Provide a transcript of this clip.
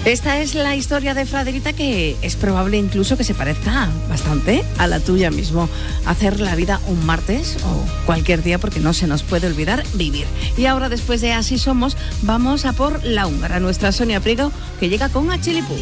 Esta es la historia de Fraderita, que es probable incluso que se parezca bastante a la tuya mismo. Hacer la vida un martes o cualquier día, porque no se nos puede olvidar vivir. Y ahora, después de Así Somos, vamos a por la húngara, nuestra Sonia Priego, que llega con Achilipú.